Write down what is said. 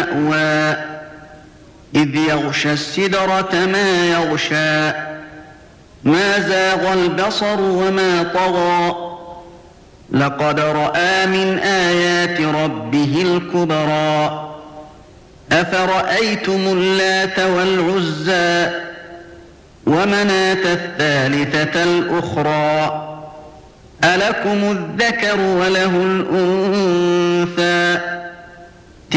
مَأْوَى إِذْ يَغْشَى السِّدْرَةَ مَا يَغْشَى مَا زَاغَ الْبَصَرُ وَمَا طَغَى لَقَدْ رَأَىٰ مِنْ آيَاتِ رَبِّهِ الْكُبْرَى أَفَرَأَيْتُمُ اللَّاتَ وَالْعُزَّىٰ وَمَنَاةَ الثَّالِثَةَ الْأُخْرَىٰ أَلَكُمُ الذَّكَرُ وَلَهُ الْأُنثَىٰ